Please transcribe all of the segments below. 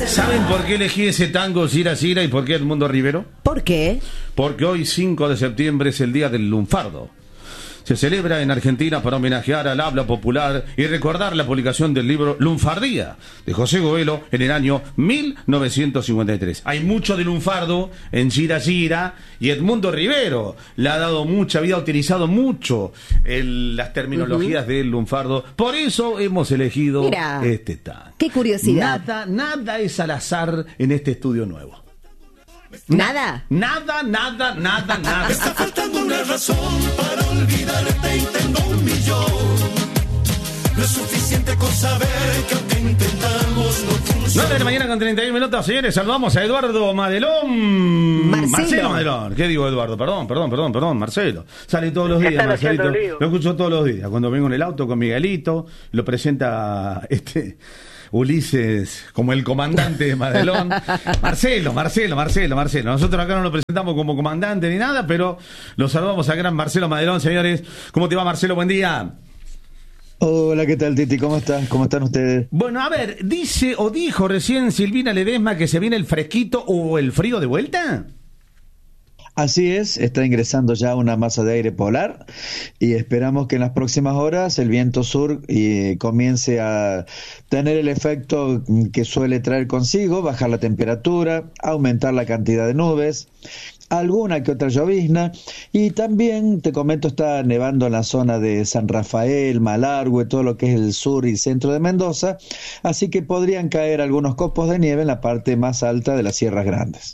¿Saben por qué elegí ese tango Gira Gira y por qué Edmundo Rivero? ¿Por qué? Porque hoy 5 de septiembre es el Día del Lunfardo. Se celebra en Argentina para homenajear al habla popular y recordar la publicación del libro Lunfardía de José Goelo en el año 1953. Hay mucho de lunfardo en Gira Gira y Edmundo Rivero le ha dado mucha vida, ha utilizado mucho las terminologías del lunfardo. Por eso hemos elegido este tango. Qué curiosidad. Nada es al azar en este estudio nuevo. ¿Nada? Nada. Está faltando una razón para olvidarte y tengo 1.000.000. No es suficiente con saber que aunque intentamos no funciona. 9 de la mañana con 31 minutos, señores. Saludamos a Eduardo Madelón. Marcelo Madelón. ¿Qué digo, Eduardo? Perdón, Marcelo. Sale todos los días, Marcelito. Lo escucho todos los días. Cuando vengo en el auto con Miguelito, lo presenta Ulises como el comandante de Madelón. Marcelo. Nosotros acá no lo presentamos como comandante ni nada, pero lo saludamos a gran Marcelo Madelón, señores. ¿Cómo te va, Marcelo? Buen día. Hola, ¿qué tal, Titi? ¿Cómo están? ¿Cómo están ustedes? Bueno, a ver, dijo recién Silvina Ledesma que se viene el fresquito o el frío de vuelta. Así es, está ingresando ya una masa de aire polar y esperamos que en las próximas horas el viento sur comience a tener el efecto que suele traer consigo, bajar la temperatura, aumentar la cantidad de nubes, alguna que otra llovizna, y también, te comento, está nevando en la zona de San Rafael, Malargüe, todo lo que es el sur y centro de Mendoza, así que podrían caer algunos copos de nieve en la parte más alta de las Sierras Grandes.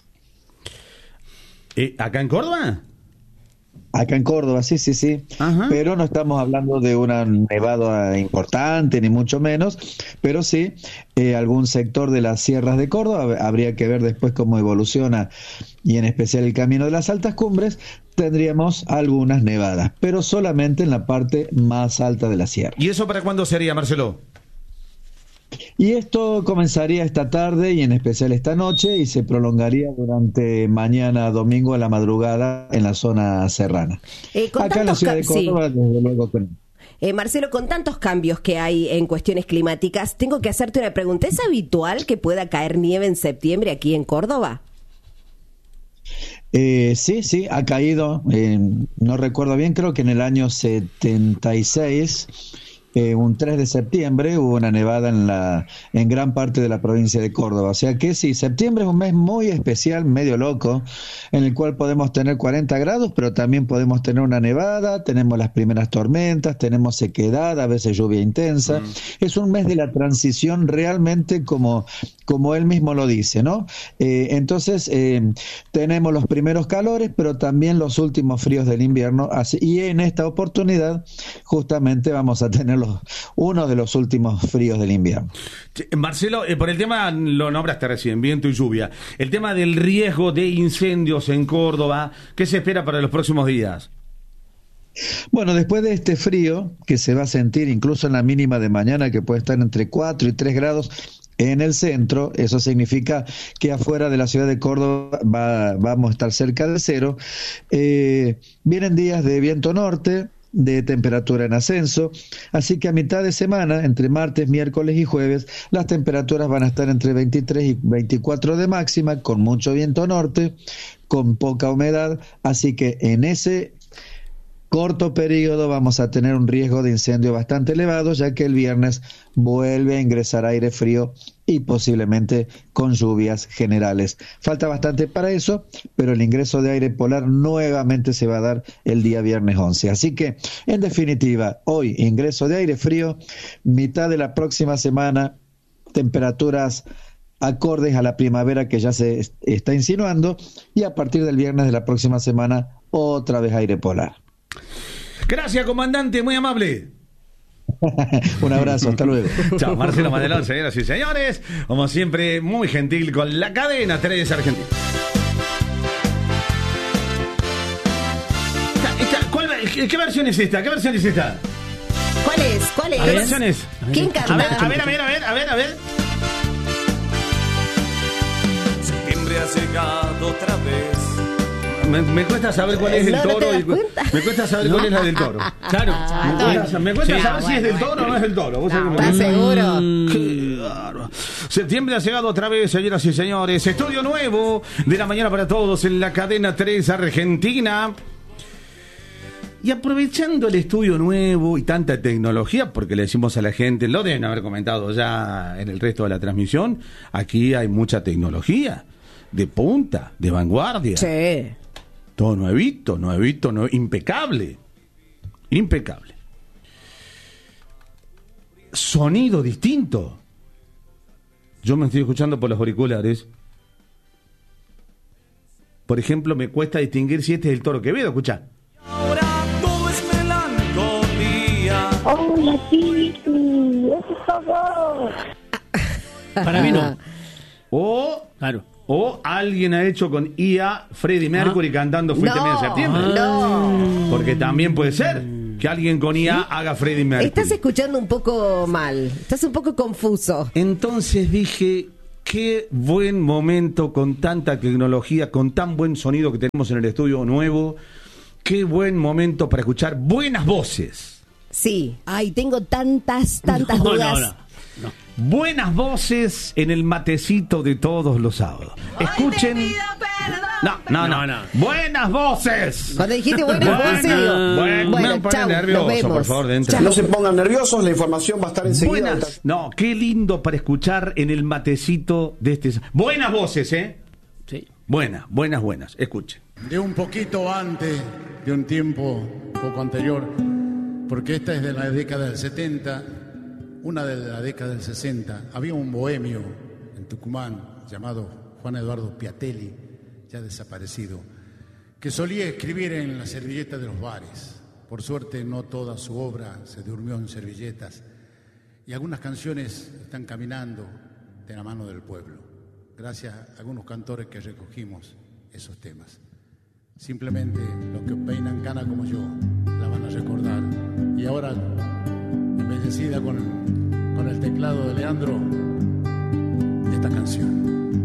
¿Acá en Córdoba? Acá en Córdoba, sí. Ajá. Pero no estamos hablando de una nevada importante, ni mucho menos, pero sí algún sector de las sierras de Córdoba. Habría que ver después cómo evoluciona, y en especial el camino de las altas cumbres, tendríamos algunas nevadas, pero solamente en la parte más alta de la sierra. ¿Y eso para cuándo sería, Marcelo? Y esto comenzaría esta tarde y en especial esta noche y se prolongaría durante mañana domingo a la madrugada en la zona serrana. Acá en la ciudad de Córdoba, desde luego que no. Marcelo, con tantos cambios que hay en cuestiones climáticas, tengo que hacerte una pregunta. ¿Es habitual que pueda caer nieve en septiembre aquí en Córdoba? Sí, ha caído, no recuerdo bien, creo que en el año 76... un 3 de septiembre hubo una nevada en gran parte de la provincia de Córdoba. O sea que sí, septiembre es un mes muy especial, medio loco, en el cual podemos tener 40 grados, pero también podemos tener una nevada, tenemos las primeras tormentas, tenemos sequedad, a veces lluvia intensa. Es un mes de la transición realmente como él mismo lo dice, ¿no? Entonces, tenemos los primeros calores, pero también los últimos fríos del invierno, y en esta oportunidad justamente vamos a tener uno de los últimos fríos del invierno. Marcelo, por el tema, lo nombraste recién, viento y lluvia, el tema del riesgo de incendios en Córdoba, ¿qué se espera para los próximos días? Bueno, después de este frío que se va a sentir incluso en la mínima de mañana, que puede estar entre 4 y 3 grados en el centro, eso significa que afuera de la ciudad de Córdoba vamos a estar cerca de cero. Vienen días de viento norte, de temperatura en ascenso, así que a mitad de semana, entre martes, miércoles y jueves, las temperaturas van a estar entre 23 y 24 de máxima, con mucho viento norte, con poca humedad, así que en ese corto periodo vamos a tener un riesgo de incendio bastante elevado, ya que el viernes vuelve a ingresar aire frío y posiblemente con lluvias generales. Falta bastante para eso, pero el ingreso de aire polar nuevamente se va a dar el día viernes 11. Así que, en definitiva, hoy ingreso de aire frío, mitad de la próxima semana, temperaturas acordes a la primavera que ya se está insinuando, y a partir del viernes de la próxima semana, otra vez aire polar. Gracias, comandante, muy amable. Un abrazo, hasta luego. Chao, Marcelo Madelón, señoras y señores. Como siempre, muy gentil con la cadena 3 Argentina. ¿Qué versión es esta? ¿Cuál es? ¿Qué versión es? ¿Quién canta? A ver. Septiembre ha llegado otra vez. Me cuesta saber cuál es el toro. Me cuesta saber cuál es la del toro. Claro. Me cuesta saber si es del toro o no es del toro. ¿Vos ¿Estás seguro? Qué bárbaro. Septiembre ha llegado otra vez, señoras y señores. Estudio nuevo de la mañana para todos en la cadena 3 Argentina. Y aprovechando el estudio nuevo y tanta tecnología, porque le decimos a la gente, lo deben haber comentado ya en el resto de la transmisión, aquí hay mucha tecnología, de punta, de vanguardia. Sí. Todo nuevito, impecable. Impecable. Sonido distinto. Yo me estoy escuchando por los auriculares. Por ejemplo, me cuesta distinguir si este es el Toro Quevedo, escuchá. Hola, Titi, eso es todo. Para mí no. Claro. O alguien ha hecho con IA Freddie Mercury cantando Fuiste Medio de Septiembre. No. Porque también puede ser que alguien con IA haga Freddie Mercury. Estás escuchando un poco mal. Estás un poco confuso. Entonces dije, qué buen momento con tanta tecnología, con tan buen sonido que tenemos en el estudio nuevo. Qué buen momento para escuchar buenas voces. Sí. Ay, tengo tantas dudas. No. Buenas voces en el matecito de todos los sábados. Escuchen. No. Buenas voces. Cuando dijiste buenas voces, digo. Bueno, chau, nervioso, por favor, dentro. No se pongan nerviosos, la información va a estar enseguida. Buenas. No, qué lindo para escuchar en el matecito de este. Buenas voces, ¿eh? Sí. Buenas. Escuchen. De un poquito antes, de un tiempo poco anterior, porque esta es de la década del 70, una de la década del 60, había un bohemio en Tucumán llamado Juan Eduardo Piatelli, ya desaparecido, que solía escribir en las servilletas de los bares. Por suerte no toda su obra se durmió en servilletas y algunas canciones están caminando de la mano del pueblo, gracias a algunos cantores que recogimos esos temas. Simplemente los que peinan cana como yo la van a recordar. Y ahora, embellecida con el teclado de Leandro, esta canción.